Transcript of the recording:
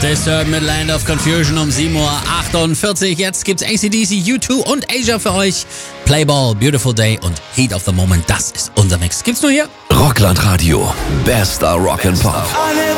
Disturbed mit Land of Confusion um 7:48 Uhr. Jetzt gibt's AC/DC, U2 und Asia für euch. Playball, Beautiful Day und Heat of the Moment. Das ist unser Mix. Gibt's nur hier. Rockland Radio. Bester Rock'n'Pop.